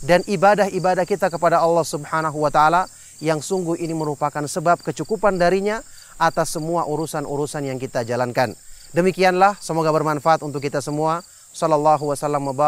dan ibadah-ibadah kita kepada Allah Subhanahu wa taala yang sungguh ini merupakan sebab kecukupan darinya atas semua urusan-urusan yang kita jalankan. Demikianlah, semoga bermanfaat untuk kita semua. Sallallahu wasallam